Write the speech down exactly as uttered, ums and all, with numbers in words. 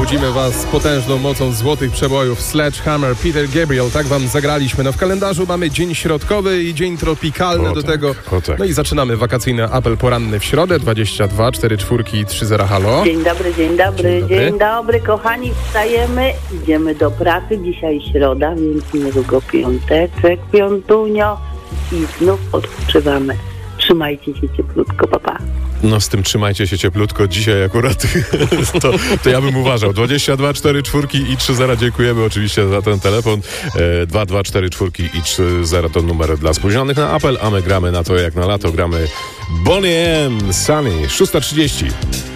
budzimy was potężną mocą złotych przebojów Sledgehammer, Peter Gabriel. Tak wam zagraliśmy. No w kalendarzu mamy dzień środkowy i dzień tropikalny o do tak, tego. tak. No i zaczynamy wakacyjny apel poranny w środę. dwadzieścia dwa, cztery czwórki i trzy zera. Halo. Dzień dobry, dzień dobry, Dzień dobry. dzień dobry, kochani, wstajemy, idziemy do pracy, dzisiaj środa, więc niedługo piąteczek, piątunio i znów odpoczywamy. Trzymajcie się cieplutko, papa. Pa. No z tym trzymajcie się cieplutko. Dzisiaj akurat to, to ja bym uważał. dwadzieścia dwa, cztery czwórki i trzy zera. Dziękujemy oczywiście za ten telefon. E, dwa dwa cztery czwórki i trzy zera to numer dla spóźnionych na apel, a my gramy na to jak na lato. Gramy Bonnie M. Sunny. szósta trzydzieści.